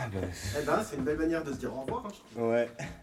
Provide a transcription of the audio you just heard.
Ah bah, Eh ben, c'est une belle manière de se dire au revoir, hein, je trouve. ouais.